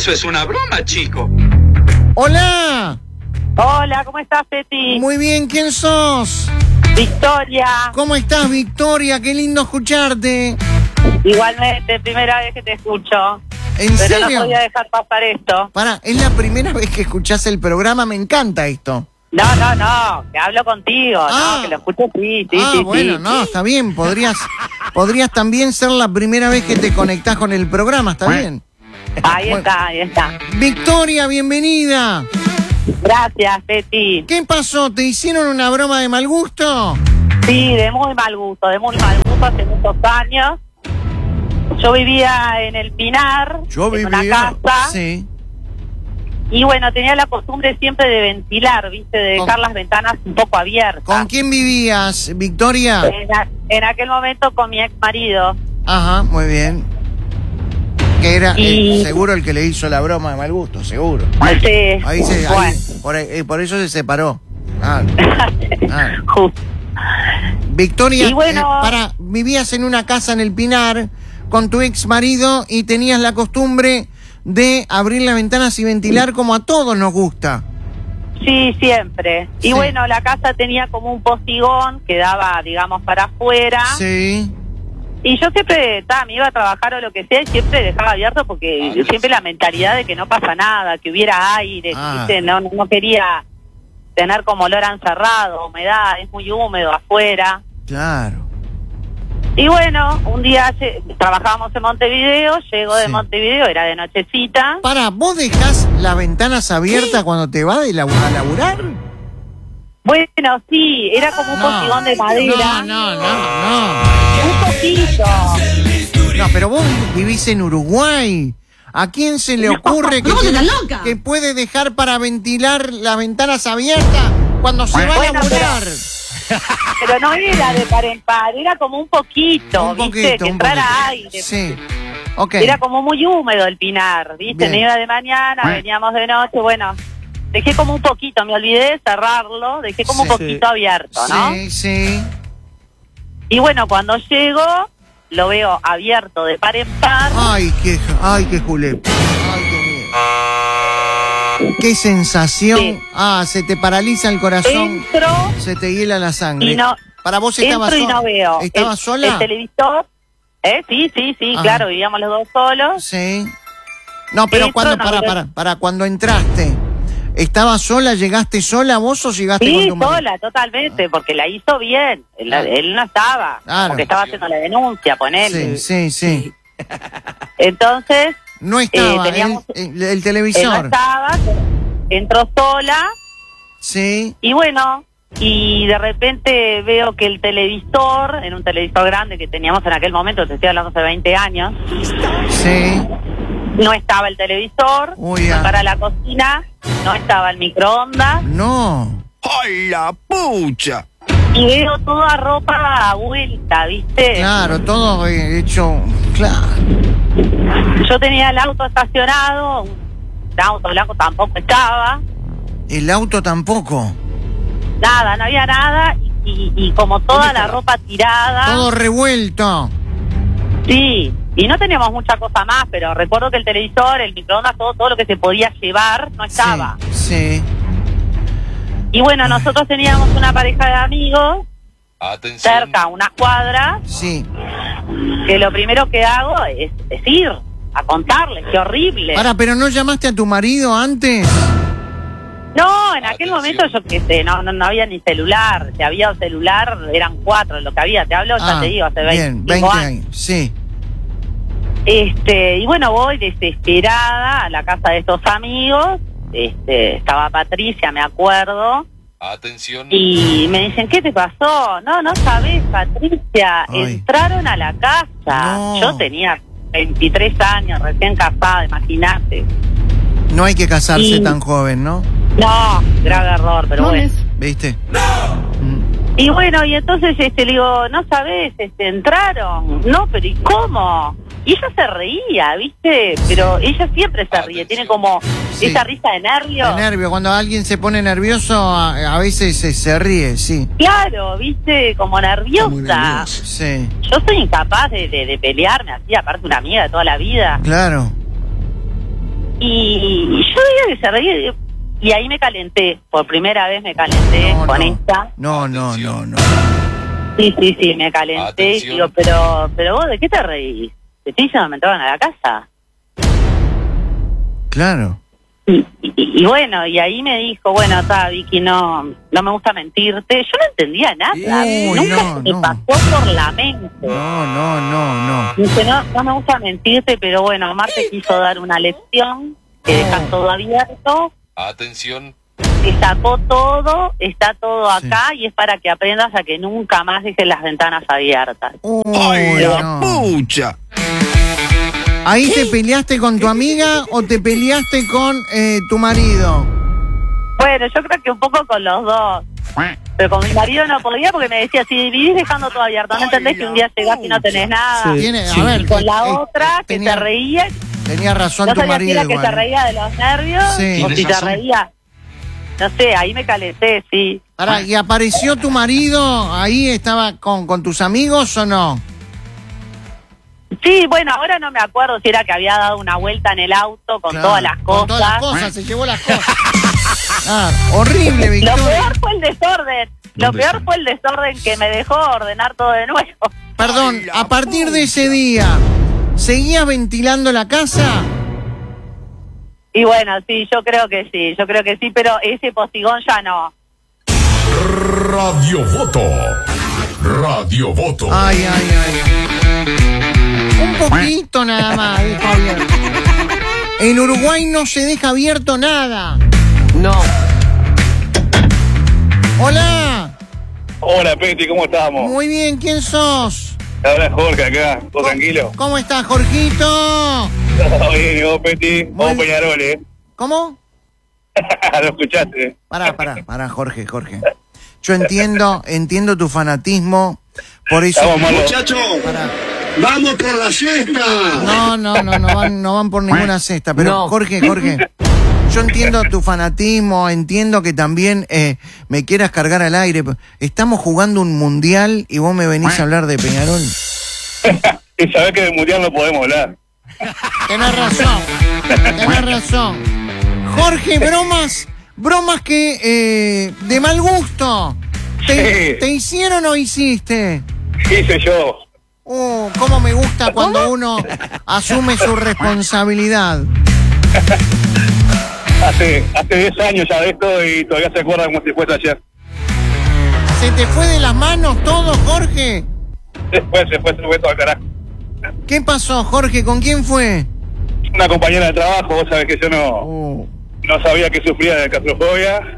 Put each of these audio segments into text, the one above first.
Eso es una broma, chico. ¡Hola! Hola, ¿cómo estás, Peti? Muy bien, ¿quién sos? Victoria. ¿Cómo estás, Victoria? Qué lindo escucharte. Igualmente, primera vez que te escucho. ¿En pero serio? no podía dejar pasar esto. Pará, es la primera vez que escuchás el programa, me encanta esto. No, que hablo contigo, no, que lo escucho, sí. Bueno, no, está bien, podrías también ser la primera vez que te conectás con el programa, está bien. Ahí está. Victoria, bienvenida. Gracias, Peti. ¿Qué pasó? ¿Te hicieron una broma de mal gusto? Sí, de muy mal gusto hace muchos años. Yo vivía en el Pinar, en una casa. Sí. Y bueno, tenía la costumbre siempre de ventilar, ¿viste? De dejar las ventanas un poco abiertas. ¿Con quién vivías, Victoria? En aquel momento con mi ex marido. Ajá, muy bien. Que era seguro el que le hizo la broma de mal gusto, seguro. Sí. Por eso se separó. Justo. Victoria, Y bueno, vivías en una casa en el Pinar con tu ex marido y tenías la costumbre de abrir las ventanas y ventilar como a todos nos gusta. Sí, siempre. Sí. Y bueno, la casa tenía como un postigón que daba, digamos, para afuera. Sí. Y yo siempre, me iba a trabajar o lo que sea y siempre dejaba abierto porque siempre la mentalidad de que no pasa nada, que hubiera aire, ¿viste? No quería tener como olor a encerrado, humedad, es muy húmedo afuera. Claro. Y bueno, un día trabajábamos en Montevideo, llego de Montevideo, era de nochecita. ¿Vos dejás las ventanas abiertas cuando te vas a laburar? Bueno, sí, era como un postigón de madera. No. Un poquito. No, pero vos vivís en Uruguay. ¿A quién se le ocurre que puede dejar para ventilar las ventanas abiertas cuando se va a laburar? Pero no era de par en par, era como un poquito, ¿viste? Que entrara aire. Sí, ok. Era como muy húmedo el Pinar, ¿viste? Me iba de mañana, veníamos de noche, bueno, dejé como un poquito, me olvidé de cerrarlo, dejé como un poquito abierto, ¿no? Sí. Y bueno, cuando llego, lo veo abierto de par en par. Ay, qué julepe. Ay, qué miedo. Qué sensación. Sí. Se te paraliza el corazón. Entro. Se te hiela la sangre. Y no, Para vos estabas sola. Y no veo. ¿Estabas sola? El televisor. Sí, claro, vivíamos los dos solos. Sí. No, pero cuando entraste, ¿estabas sola? ¿Llegaste sola vos o llegaste con tu marido? Sí, sola, totalmente, porque la hizo bien. Él no estaba, porque estaba haciendo la denuncia, ponele. Sí. Entonces, no estaba el televisor. Él no estaba, entró sola. Sí. Y bueno, y de repente veo que el televisor, en un televisor grande que teníamos en aquel momento, te estoy hablando hace 20 años. Sí. No estaba el televisor. Para la cocina, no estaba el microondas. No. ¡Ay, la pucha! Y veo toda ropa a vuelta, ¿viste? Claro, todo hecho. Claro. Yo tenía el auto estacionado, un auto blanco tampoco estaba. ¿El auto tampoco? Nada, no había nada y como toda la ropa tirada. Todo revuelto. Sí, y no teníamos mucha cosa más, pero recuerdo que el televisor, el microondas, todo lo que se podía llevar no estaba. Sí. Y bueno, nosotros teníamos una pareja de amigos cerca, unas cuadras. Sí. Que lo primero que hago es ir a contarles, qué horrible. ¿Pero no llamaste a tu marido antes? No, en aquel momento yo qué sé, no había ni celular. Si había un celular, eran 4 lo que había. Te hablo, ya te digo, hace 20 años. Sí. Y bueno, voy desesperada a la casa de estos amigos. Estaba Patricia, me acuerdo. Atención. Y me dicen, ¿qué te pasó? No sabés, Patricia. Entraron a la casa. No. Yo tenía 23 años, recién casada, imagínate. No hay que casarse tan joven, ¿no? No, grave error, pero bueno. ¿Viste? ¡No! Y bueno, y entonces le digo, ¿no sabés? Entraron. No, pero ¿y cómo? Y ella se reía, ¿viste? Pero ella siempre se ríe, tiene como esa risa de nervio. De nervio, cuando alguien se pone nervioso, a veces se ríe, sí. Claro, ¿viste? Como nerviosa. Sí. Yo soy incapaz de pelearme así, aparte una amiga de toda la vida. Claro. y yo veía que se reía y ahí me calenté. Por primera vez me calenté con esta. No. Sí, me calenté. Y digo, pero vos, ¿de qué te reís? ¿Te estoy diciendo que me entraban a la casa? Claro. Y bueno, y ahí me dijo, bueno, está, Vicky, no me gusta mentirte. Yo no entendía nada. Nunca me pasó por la mente. No. Dice, no me gusta mentirte, pero bueno, Omar te quiso dar una lección, que dejas todo abierto. Atención. Te sacó todo, está todo acá y es para que aprendas a que nunca más dejes las ventanas abiertas. ¡Ay, la pucha! ¿Ahí te peleaste con tu amiga o te peleaste con tu marido? Bueno, yo creo que un poco con los dos. Pero con mi marido no podía porque me decía, si vivís dejando todo abierto, ¿no entendés que un día llegás y no tenés nada? Sí. A ver, y con la otra, que se reía. Tenía razón no tu marido. No sabía si era que se reía de los nervios o si se reía. No sé, ahí me calenté, sí. Pará, ¿y apareció tu marido? ¿Ahí estaba con tus amigos o no? Sí, bueno, ahora no me acuerdo si era que había dado una vuelta en el auto con todas las cosas. Con todas las cosas, se llevó las cosas. Horrible, Victoria. Lo peor fue el desorden. Lo peor fue el desorden que me dejó ordenar todo de nuevo. Perdón, a partir de ese día, ¿seguías ventilando la casa? Y bueno, sí, yo creo que sí, pero ese postigón ya no. Radio Voto. Ay. Un poquito nada más, Javier. En Uruguay no se deja abierto nada. No. Hola. Hola, Peti, ¿cómo estamos? Muy bien, ¿quién sos? Habla Jorge acá, ¿todo tranquilo? ¿Cómo estás, Jorgito? Todo bien, ¿y vos, Peti? Vos, Peñarol, ¿eh? ¿Cómo? ¿Lo escuchaste? Pará, Jorge. Yo entiendo tu fanatismo, por eso... Muchachos, vamos por la cesta. No van por ninguna cesta, pero no. Jorge, yo entiendo tu fanatismo, entiendo que también me quieras cargar al aire. Estamos jugando un mundial y vos me venís a hablar de Peñarol. Y sabés que del mundial no podemos hablar. Tenés razón. Jorge, bromas que de mal gusto. ¿Te hicieron o hiciste? Hice yo. Cómo me gusta cuando uno asume su responsabilidad. Hace 10 años ya de esto y todavía se acuerda como si fuese ayer. ¿Se te fue de las manos todo, Jorge? Se fue todo al carajo. ¿Qué pasó, Jorge? ¿Con quién fue? Una compañera de trabajo, vos sabés que yo no sabía que sufría de claustrofobia.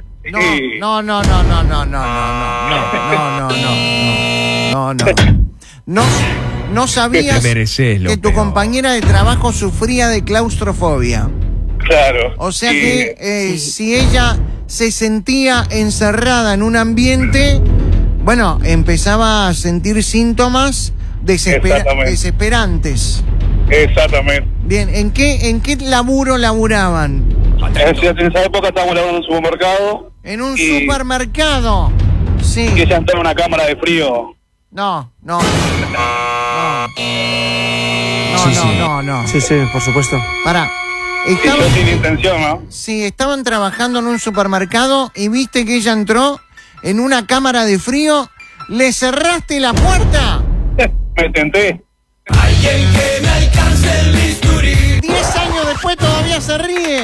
No sabías que tu compañera de trabajo sufría de claustrofobia. Claro. O sea que si ella se sentía encerrada en un ambiente, bueno, empezaba a sentir síntomas desesperantes. Exactamente. Bien, ¿en qué laburo laburaban? En esa época estábamos laburando en un supermercado. ¿En un supermercado? Sí. Y ella entró en una cámara de frío. No. Sí, por supuesto. Pará. Yo sin intención, ¿no? Sí, estaban trabajando en un supermercado y viste que ella entró en una cámara de frío. ¿Le cerraste la puerta? Me tenté. Alguien que me alcance el bisturí. 10 años después todavía se ríe.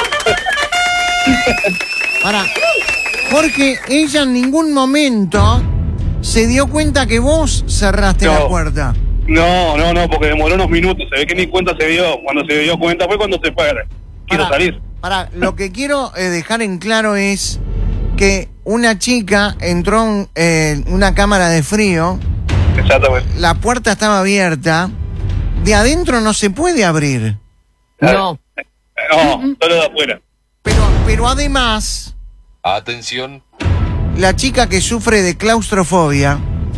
Pará. Jorge, ella en ningún momento se dio cuenta que vos cerraste la puerta. No, porque demoró unos minutos. Se ve que ni cuenta se dio. Cuando se dio cuenta fue cuando se fue. Quiero salir. Lo que quiero dejar en claro es que una chica entró en una cámara de frío. Exactamente. La puerta estaba abierta. De adentro no se puede abrir. No, solo de afuera. Pero además... Atención. La chica que sufre de claustrofobia...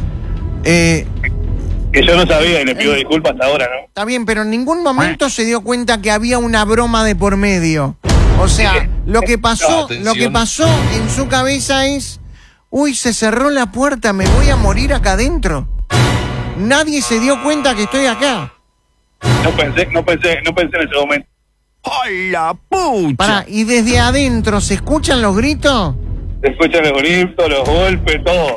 que yo no sabía y le pido disculpas hasta ahora, ¿no? Está bien, pero en ningún momento se dio cuenta que había una broma de por medio. O sea, lo que pasó en su cabeza es... Uy, se cerró la puerta, me voy a morir acá adentro. Nadie se dio cuenta que estoy acá. No pensé en ese momento. ¡Ay, la pucha! Pará, ¿y desde adentro se escuchan los gritos? Se escuchan los gritos, los golpes, todo.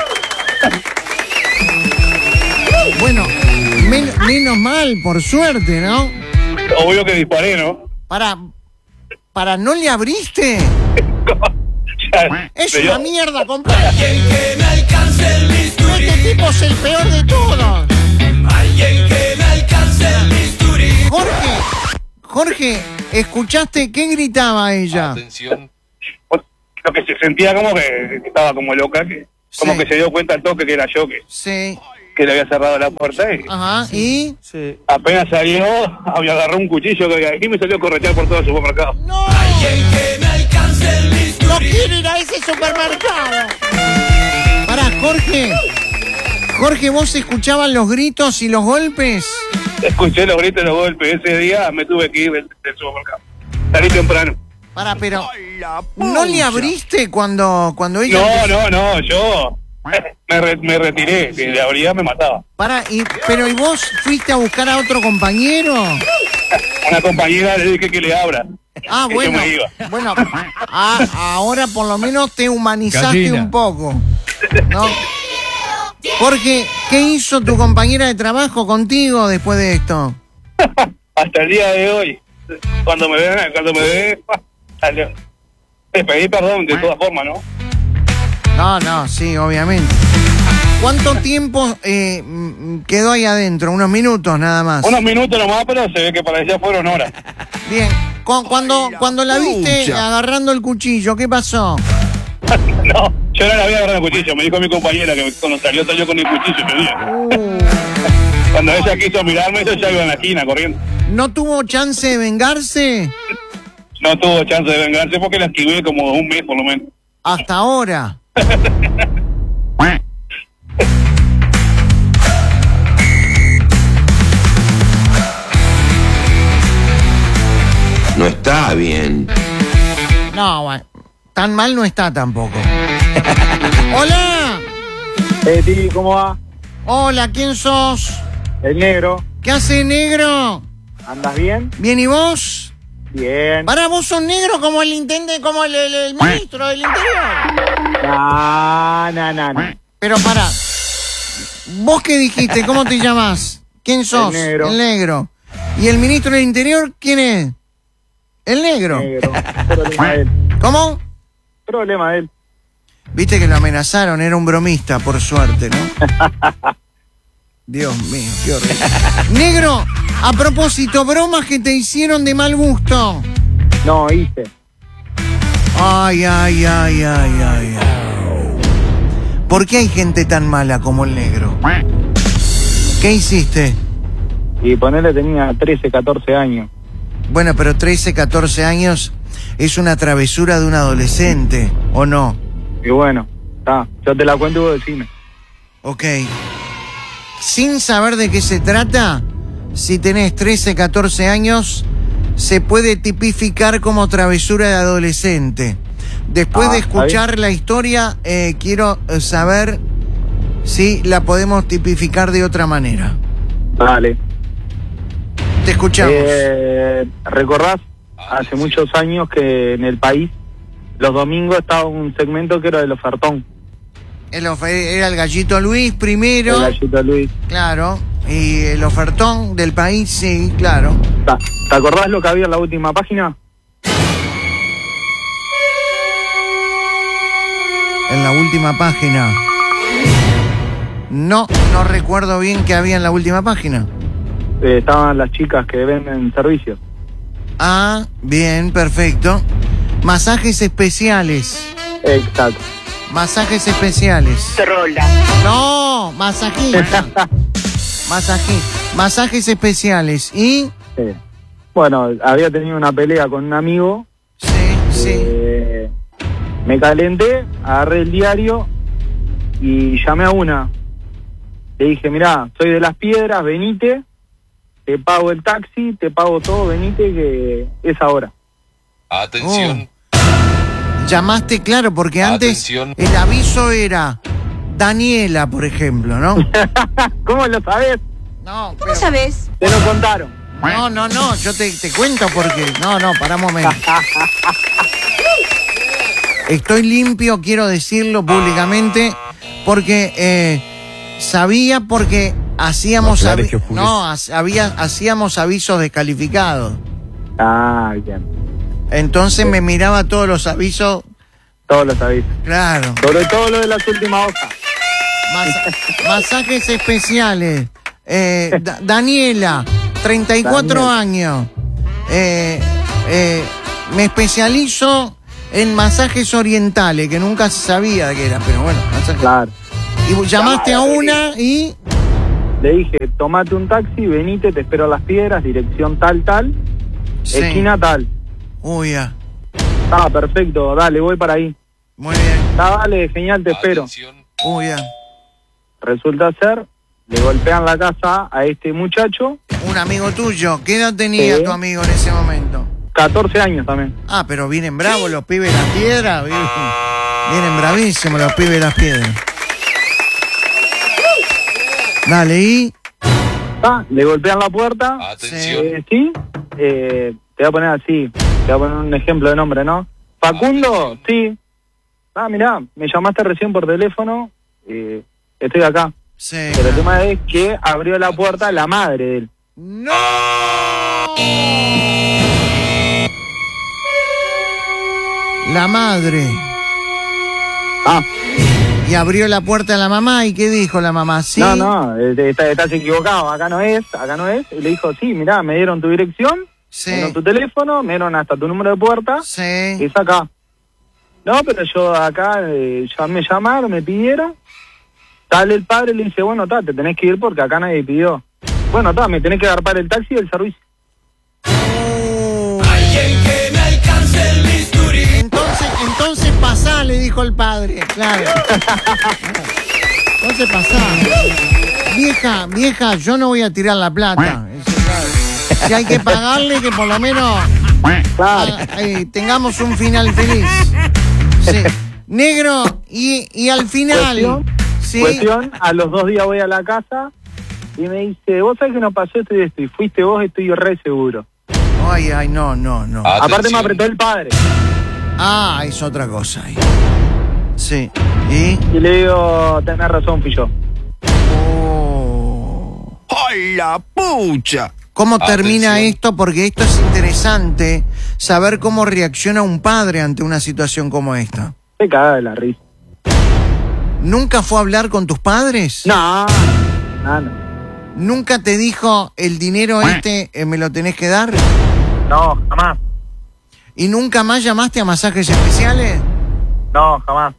Bueno, menos mal, por suerte, ¿no? Obvio que disparé, ¿no? Para, ¿no le abriste? Ya, Es me dio- una mierda completa. Alguien que me alcance el bisturí. Este tipo es el peor de todos. Alguien que me alcance el bisturí. Jorge, ¿escuchaste qué gritaba ella? Atención, Lo que se sentía como que estaba como loca, como Sí. que se dio cuenta al toque que era yo Sí. que le había cerrado la puerta y Ajá, ¿y? Sí. apenas salió, había agarrado un cuchillo que había ahí y me salió a corretear por todo el supermercado. ¡No! Alguien que me alcance el ¡No bisturí. quiero ir a ese supermercado! Pará, Jorge, ¿vos escuchabas los gritos y los golpes? Escuché los gritos y los golpes. Ese día me tuve que ir del supermercado. Salí temprano. Pará, pero ¿no le abriste cuando ella... No, yo me retiré. Si le abría me mataba. Pará, pero ¿y vos fuiste a buscar a otro compañero? Una compañera le dije que le abra. Ah, Que bueno. yo me iba. Bueno, ahora por lo menos te humanizaste Gallina. un poco, ¿no? Porque, ¿qué hizo tu compañera de trabajo contigo después de esto? Hasta el día de hoy. Cuando me ve, salió. Te pedí perdón de todas formas, ¿no? No, sí, obviamente. ¿Cuánto tiempo quedó ahí adentro? ¿Unos minutos nada más? Unos minutos nomás, pero se ve que para ella fueron horas. Bien. Cuando la viste pucha. agarrando el cuchillo, ¿qué pasó? No, yo no la había agarrado el cuchillo. Me dijo mi compañera que cuando salió con el cuchillo ese día. Cuando ella quiso mirarme, yo ya iba en la esquina corriendo. ¿No tuvo chance de vengarse? No tuvo chance de vengarse porque la esquivé como un mes por lo menos. Hasta ahora. No está bien. No, bueno, tan mal no está tampoco. ¡Hola! Titi, ¿cómo va? Hola, ¿quién sos? El negro. ¿Qué hace, negro? ¿Andas bien? ¿Bien y vos? Bien. Para, vos sos negro como el intendente, como el ministro del interior. No. Pero para, ¿vos qué dijiste? ¿Cómo te llamás? ¿Quién sos? El negro. El negro. ¿Y el ministro del interior quién es? El negro. Negro. Problema de él. ¿Cómo? Problema de él. Viste que lo amenazaron, era un bromista, por suerte, ¿no? Dios mío, qué horrible. Negro, a propósito, bromas que te hicieron de mal gusto. No, hice. Ay. ¿Por qué hay gente tan mala como el negro? ¿Qué hiciste? Y ponerle tenía 13, 14 años. Bueno, pero 13, 14 años es una travesura de un adolescente, ¿o no? Y bueno, está. Yo te la cuento y vos decime. Ok. Sin saber de qué se trata, si tenés 13, 14 años, se puede tipificar como travesura de adolescente. Después de ¿está escuchar la historia, quiero saber si la podemos tipificar de otra manera. Dale. Te escuchamos. ¿Recordás hace muchos años que en el país los domingos estaba un segmento que era del ofertón? Era el Gallito Luis primero. El Gallito Luis. Claro. Y el ofertón del país, sí, claro. ¿Te acordás lo que había en la última página? En la última página. No recuerdo bien qué había en la última página. Estaban las chicas que venden servicios. Ah, bien, perfecto. Masajes especiales. Exacto. Masajes especiales. Trola. No, masajista. Masajes especiales. ¿Y? Sí. Bueno, había tenido una pelea con un amigo. Sí. Me calenté, agarré el diario y llamé a una. Le dije, mirá, soy de Las Piedras, venite, te pago el taxi, te pago todo, venite, que es ahora. atención, Llamaste, claro, porque antes Atención. el aviso era Daniela, por ejemplo, ¿no? ¿Cómo lo sabés? No, ¿Cómo sabes? Te lo contaron. No, yo te cuento porque... No, pará un momento. Estoy limpio, quiero decirlo públicamente, porque sabía porque hacíamos hacíamos avisos descalificados. Ah, bien. Entonces me miraba todos los avisos. Todos los avisos. Claro. Sobre todo lo de las últimas hojas. Masajes especiales. Daniela, 34 años. Me especializo en masajes orientales, que nunca se sabía qué era, pero bueno, masajes. Claro. Y llamaste a una y... Le dije, tomate un taxi, venite, te espero a Las Piedras, dirección tal, Sí. esquina tal. Uy, ya. Ah, perfecto, dale, voy para ahí. Muy bien. Dale, genial, te espero. Uy, ya. Resulta ser, le golpean la casa a este muchacho. Un amigo tuyo. ¿Qué edad tenía Sí. tu amigo en ese momento? 14 años también. Ah, pero vienen bravos los pibes de Las Piedras. Vienen bravísimos los pibes de Las Piedras. Dale, ¿y? Le golpean la puerta. Atención. Sí. Te voy a poner así. Te voy a poner un ejemplo de nombre, ¿no? Facundo, sí. Mirá, me llamaste recién por teléfono. Estoy acá. Sí. Pero el tema es que abrió la puerta la madre de él. ¡No! La madre. Y abrió la puerta a la mamá, ¿y qué dijo la mamá? ¿Sí? No, estás equivocado, acá no es. Y le dijo, sí, mirá, me dieron tu dirección, Sí. me dieron tu teléfono, me dieron hasta tu número de puerta, Sí. es acá. No, pero yo acá, ya me llamaron, me pidieron. Tal el padre le dice, bueno, te tenés que ir porque acá nadie pidió. Bueno, me tenés que agarrar el taxi del servicio. Alguien que me alcance el bisturí. Entonces pasá, le dijo el padre, claro. Entonces pasá. Vieja, yo no voy a tirar la plata. Eso, claro. Si hay que pagarle, que por lo menos tengamos un final feliz. Sí. Negro, y al final... Cuestión, a los 2 días voy a la casa y me dice, vos sabés que nos pasó esto y esto, y fuiste vos, estoy re seguro. Ay, no. Atención. Aparte me apretó el padre. Ah, es otra cosa ahí. Sí. ¿Y? Y le digo, tenés razón, fui yo. Oh. ¡Ay, la pucha! ¿Cómo termina Atención. esto? Porque esto es interesante, saber cómo reacciona un padre ante una situación como esta. Se caga de la risa. ¿Nunca fue a hablar con tus padres? No. ¿Nunca te dijo el dinero me lo tenés que dar? No, jamás. ¿Y nunca más llamaste a masajes especiales? No, jamás.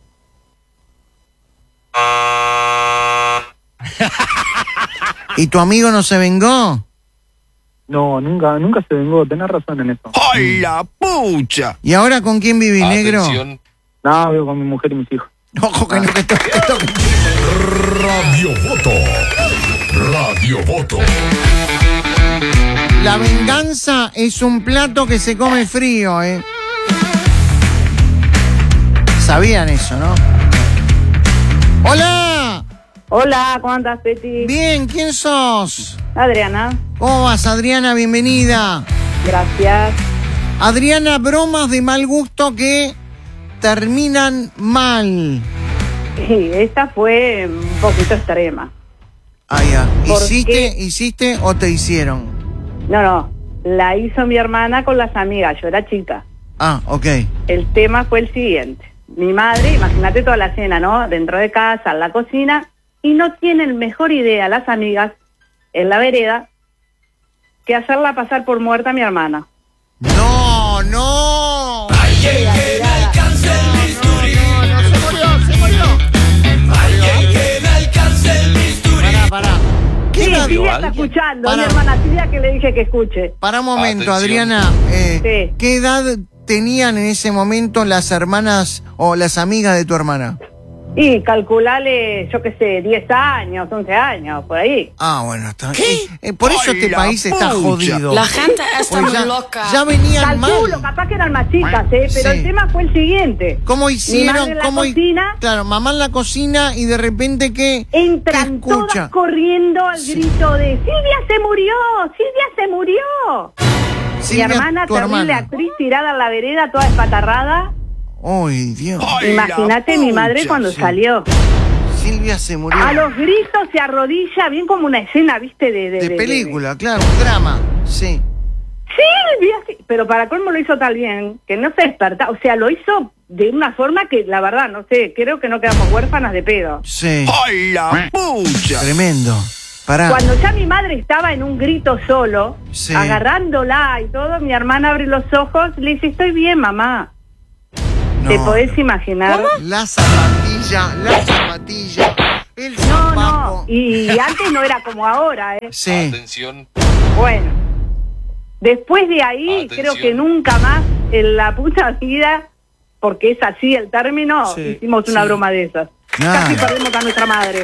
¿Y tu amigo no se vengó? No, nunca se vengó, tenés razón en eso. ¡Ay, la pucha! ¿Y ahora con quién vivís, negro? Atención. No, vivo con mi mujer y mis hijos. Ojo que no, que esto... Radio Voto. Radio Voto. La venganza es un plato que se come frío, ¿eh? Sabían eso, ¿no? ¡Hola! Hola, ¿cómo andas, Peti? Bien, ¿quién sos? Adriana, ¿Cómo vas, Adriana? Bienvenida. gracias. Adriana, bromas de mal gusto que terminan mal. Sí, esta fue un poquito extrema. Ah, ya. ¿Por ¿Hiciste o te hicieron? No, la hizo mi hermana con las amigas, yo era chica. Ah, ok. El tema fue el siguiente. Mi madre, imagínate toda la cena, ¿no? Dentro de casa, en la cocina, y no tienen mejor idea las amigas, en la vereda, que hacerla pasar por muerta a mi hermana. ¡No! Alguien que me alcance el bisturí. Se murió. Alguien que me alcance el bisturí. Pará. ¿Qué Sí, edad? Silvia está escuchando, Para. mi hermana Silvia, que le dije que escuche. Para un momento, Atención. Adriana. Sí. ¿Qué edad tenían en ese momento las hermanas o las amigas de tu hermana? Y calculale, yo qué sé, 10 años, 11 años, por ahí. Ah, bueno, está. Por eso este país está jodido. La gente está muy loca. Ya venían mal. Calculo, capaz que eran más chicas, pero Sí. el tema fue el siguiente. ¿Cómo hicieron? Mi madre en la cocina. Claro, mamá en la cocina y de repente ¿qué? Entran ¿Qué escucha? todas corriendo al grito de ¡Silvia se murió! ¡Silvia se murió! Silvia, mi hermana, tu terrible hermana. actriz, tirada en la vereda, toda espatarrada. ¡Ay, Dios! Imagínate mi madre cuando salió. Silvia se murió. A los gritos se arrodilla, bien como una escena, ¿viste? De película, claro, un drama, sí. Silvia, sí. Pero para colmo lo hizo tan bien que no se despertaba. O sea, lo hizo de una forma que, la verdad, no sé, creo que no quedamos huérfanas de pedo. Sí. ¡Ay, la pucha! Tremendo. Pará. Cuando ya mi madre estaba en un grito solo, Sí. agarrándola y todo, mi hermana abre los ojos, le dice, estoy bien, mamá. No, ¿Te podés imaginar? La zapatilla, el zapato. No, y antes no era como ahora, ¿eh? Sí. Atención. Bueno, después de ahí, creo que nunca más en la puta vida, porque es así el término, Sí, hicimos una broma de esas. Nada. Casi perdemos a nuestra madre.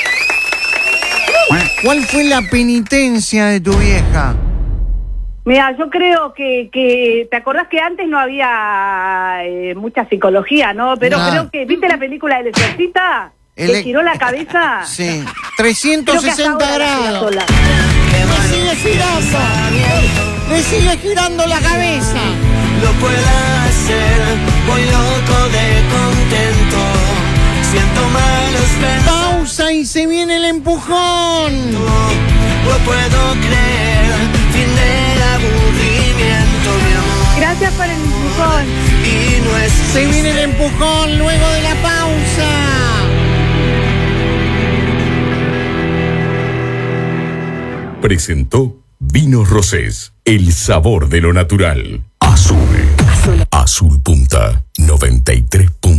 ¿Cuál fue la penitencia de tu vieja? Mira, yo creo que ¿te acordás que antes no había mucha psicología, no? Pero Nah. creo que, ¿viste la película del exorcista? ¿Le giró la cabeza? Sí. Creo que hasta 360 ahora la tira grados. sola. Le sigue girando. Le sigue girando la cabeza. Lo pueda hacer, voy loco de contento. Siento malos pensamientos. Pausa y se viene el empujón. No puedo creer, fin del aburrimiento, mi amor. Gracias por el empujón. Y no es Se viene el empujón luego de la pausa. Presentó Vinos Rosés, el sabor de lo natural. Azul. Azul Punta 93.